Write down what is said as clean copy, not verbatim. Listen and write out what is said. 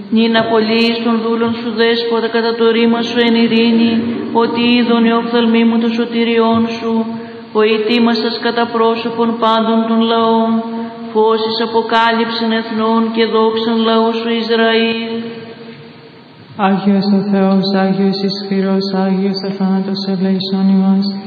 νυν απολύεις των δούλων σου δέσποτα κατά το ρήμα σου εν ειρήνη, ότι είδον οι οφθαλμοί μου των σωτηριών σου, ο ετοίμασας κατά πρόσωπον πάντων των λαών, φώσεις αποκάλυψεν εθνών και δόξαν λαού σου Ισραήλ. Άγιος ο Θεός, Άγιος ισχυρός, Άγιος αθάνατος ελέησον ημάς.